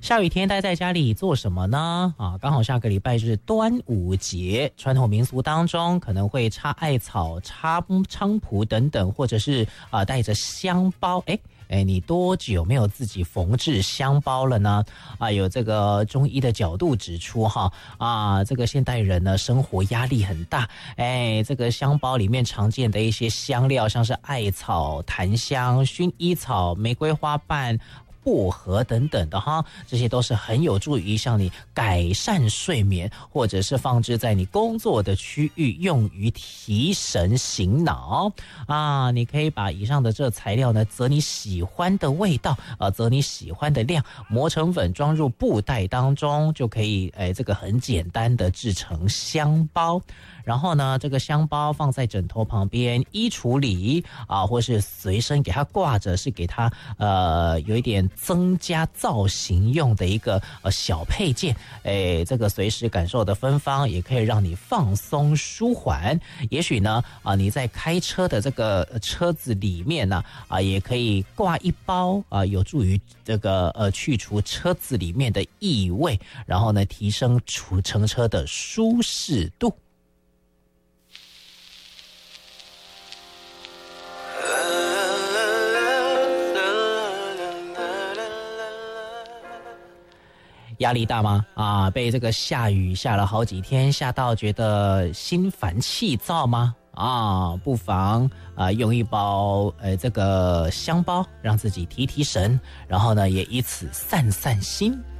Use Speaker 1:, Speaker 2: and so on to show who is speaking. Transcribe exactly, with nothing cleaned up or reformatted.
Speaker 1: 下雨天待在家里做什么呢？啊，刚好下个礼拜是端午节，传统民俗当中可能会插艾草、插菖蒲等等，或者是啊带着香包。哎哎，你多久没有自己缝制香包了呢？啊，有这个中医的角度指出哈，啊，这个现代人呢生活压力很大，哎，这个香包里面常见的一些香料，像是艾草、檀香、薰衣草、玫瑰花瓣、薄荷等等的哈，这些都是很有助于像你改善睡眠，或者是放置在你工作的区域，用于提神醒脑啊。你可以把以上的这材料呢，择你喜欢的味道，呃，择你喜欢的量，磨成粉，装入布袋当中，就可以，哎，这个很简单的制成香包。然后呢，这个香包放在枕头旁边，衣橱里啊，或是随身给它挂着，是给它呃有一点增加造型用的一个呃小配件。哎，这个随时感受的芬芳，也可以让你放松舒缓。也许呢，啊，你在开车的这个车子里面呢，啊，也可以挂一包啊，有助于这个呃去除车子里面的异味，然后呢，提升除乘车的舒适度。压力大吗？啊，被这个下雨下了好几天，下到觉得心烦气躁吗？啊，不妨啊用一包呃这个香包，让自己提提神，然后呢也以此散散心。